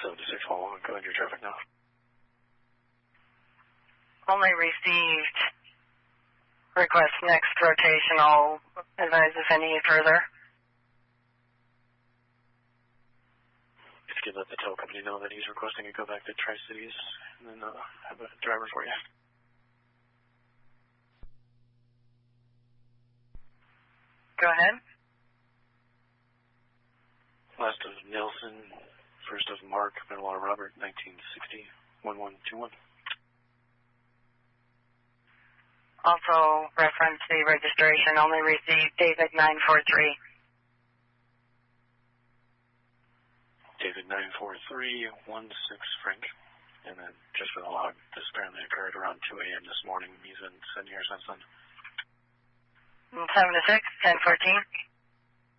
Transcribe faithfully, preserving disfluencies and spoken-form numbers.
seventy-six one one, go ahead, your traffic now. Only received request next rotation. I'll advise if any further. If you could let the tow company know that he's requesting to go back to Tri-Cities, and then uh, have a driver for you. Go ahead. Last of Nelson, first of Mark, Benoit Robert, nineteen sixty, one one two one. Also reference the registration, only received David nine four three. David nine four three one six Frank. And then just for the log, this apparently occurred around two A M this morning. He's been sitting here since then. seven to six, ten fourteen.